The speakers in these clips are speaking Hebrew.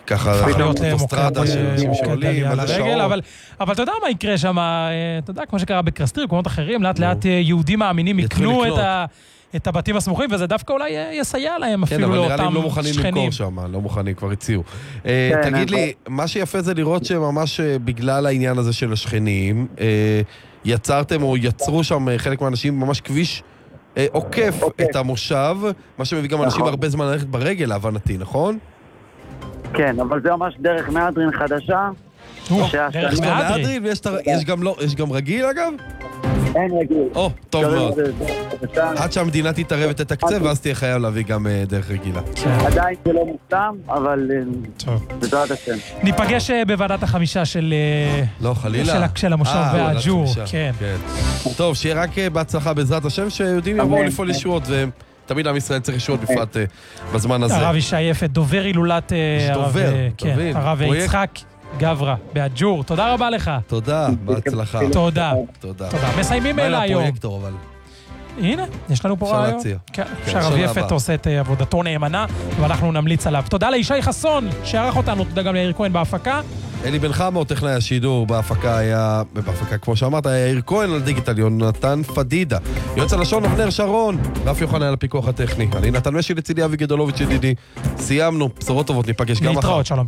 ככה, אוטוסטרדה שאנשים שעולים, מה זה שעות. אבל אתה יודע מה יקרה שם, אתה יודע, כמו שקרה בקרסטיר, קומות אחרים, לאט לאט יהודים מאמינים יקנו את הבתים הסמוכים, וזה דווקא אולי יסייע להם אפילו לאותם שכנים. כן, אבל נראה לי הם לא מוכנים למכור שם, לא מוכנים, כבר הציעו. תגיד לי, מה שיפה זה לראות שממש בגלל העניין הזה של השכנים, יצרתם או יצרו שם חלק מהאנשים ממש כביש עוקף את המושב, מה שמביא גם אנשים הרבה זמן ללכת ברגל, להבנתי, נכון? כן, אבל זה ממש דרך מהדרין חדשה. דרך מהדרין? יש גם רגיל אגב? אין רגיל. טוב מאוד. עד שהמדינה תתערב ותתקצב, ואז תהיה חייב להביא גם דרך רגילה. עדיין זה לא מוסתם, אבל בעזרת השם. ניפגש בוועדת החמישה של... לא, חלילה. של המושב והג'ור. כן. טוב, שיהיה רק בהצלחה בעזרת השם, שיודעים יבואו לפעול ישועות, ותמיד עם ישראל צריך ישועות בפרט בזמן הזה. הרב ישי יפת, דובר הילולת הרב יצחק גברה, בהג'ור. תודה רבה לך. תודה, בהצלחה. תודה. מסיימים אלה היום. פרויקטור, אבל... הנה, יש לנו פה רעיון. שהרב יפת עושה את עבודתו נאמנה, ואנחנו נמליץ עליו. תודה לישי חסון, שערך אותנו. תודה גם ליאיר כהן בהפקה. אלי בן חמו, טכנאי השידור, בהפקה היה, כמו שאמרת, היה יאיר כהן על דיגיטל, יונתן פדידה. יועץ הלשון, אבנר שרון, רף יוחנן על הפיקוח הטכני. אני נתן משי לצידי אבי גדולוביץ' ידידי. סיימנו, בשורות טובות, ניפגש גם מחר. להתראות, שלום.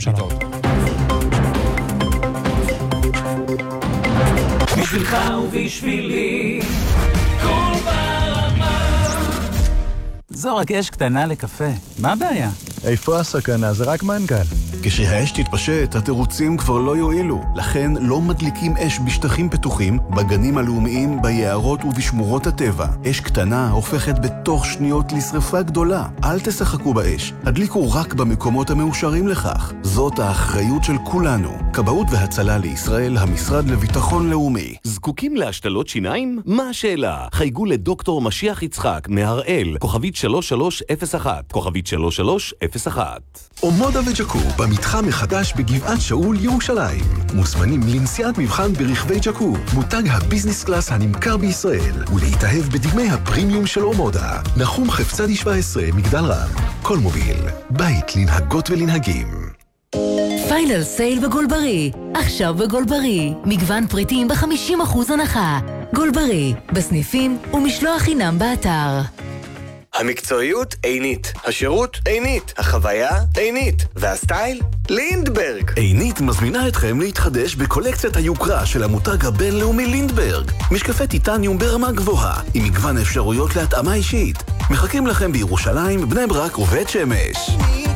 בשבילך ובשבילי כל ברמה. זו רק אש קטנה לקפה, מה הבעיה? איפה הסכנה? זה רק מנגל. כשהאש תתפשט, התירוצים כבר לא יועילו. לכן לא מדליקים אש בשטחים פתוחים, בגנים הלאומיים, ביערות ובשמורות הטבע. אש קטנה הופכת בתוך שניות לשרפה גדולה. אל תשחקו באש. הדליקו רק במקומות המאושרים לכך. זאת האחריות של כולנו. כבאות והצלה לישראל, המשרד לביטחון לאומי. זקוקים להשתלות שיניים? מה השאלה? חייגו לדוקטור משיח יצחק מהראל, כוכבית 3301, כוכבית 3301. אומודה וג'קו, במתחם מחדש בגבעת שאול ירושלים. מוזמנים לנסיעת מבחן ברכבי ג'קו, מותג הביזנס קלאס הנמכר בישראל, ולהתאהב בדגמי הפרימיום של אומודה. נחום חפצדי 17, מגדל רם. כל מוביל, בית לנהגות ולנהגים. פיינל סייל בגולברי. עכשיו בגולברי. מגוון פריטים ב-50% הנחה. גולברי, בסניפים ומשלוח חינם באתר. המקצועיות עינית, השירות עינית, החוויה עינית, והסטייל לינדברג. עינית מזמינה אתכם להתחדש בקולקציית היוקרה של המותג הבינלאומי לינדברג. משקפי טיטניום ברמה גבוהה, עם מגוון אפשרויות להתאמה אישית. מחכים לכם בירושלים, בני ברק ובית שמש.